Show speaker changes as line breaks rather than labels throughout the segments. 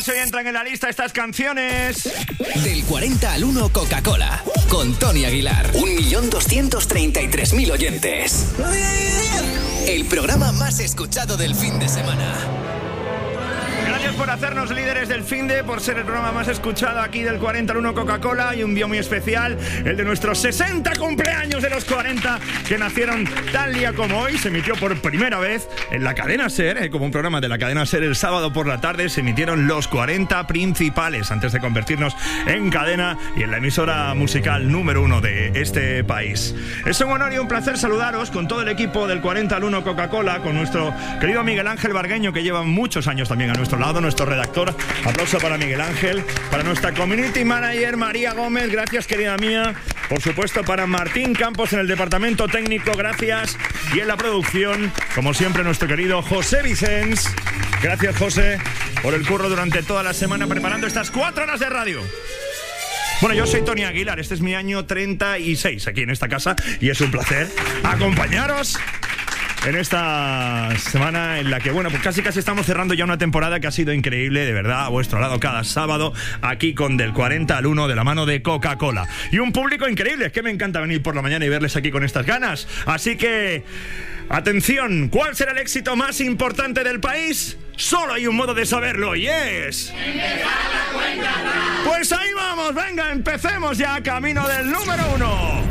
si hoy entran en la lista estas canciones.
Del 40 al 1 Coca-Cola, con Tony Aguilar. 1.233.000 oyentes. El programa más escuchado del fin de semana.
Gracias por hacernos líderes del finde, por ser el programa más escuchado aquí del 40 al 1 Coca-Cola, y un día muy especial, el de nuestros 60 cumpleaños de los 40, que nacieron tal día como hoy. Se emitió por primera vez en la cadena SER, como un programa de la cadena SER, el sábado por la tarde. Se emitieron los 40 principales antes de convertirnos en cadena y en la emisora musical número 1 de este país. Es un honor y un placer saludaros con todo el equipo del 40 al 1 Coca-Cola, con nuestro querido Miguel Ángel Bargueño, que lleva muchos años también a nuestro lado, nuestro redactor. Aplauso para Miguel Ángel, para nuestra community manager María Gómez, gracias querida mía. Por supuesto para Martín Campos en el departamento técnico, gracias. Y en la producción, como siempre, nuestro querido José Vicens. Gracias, José, por el curro durante toda la semana preparando estas 4 horas de radio. Bueno, yo soy Tony Aguilar, este es mi año 36 aquí en esta casa y es un placer acompañaros en esta semana en la que, bueno, pues casi estamos cerrando ya una temporada que ha sido increíble, de verdad, a vuestro lado cada sábado, aquí con Del 40 al 1, de la mano de Coca-Cola. Y un público increíble, es que me encanta venir por la mañana y verles aquí con estas ganas. Así que, atención, ¿cuál será el éxito más importante del país? Solo hay un modo de saberlo y es... ¡empezar la cuenta atrás! Pues ahí vamos, venga, empecemos ya, camino del número 1.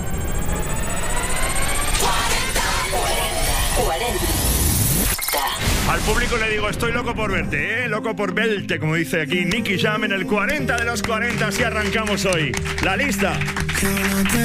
40.
Al público le digo, estoy loco por verte, loco por verte, como dice aquí Nicky Jam en el 40 de los 40, así arrancamos hoy la lista.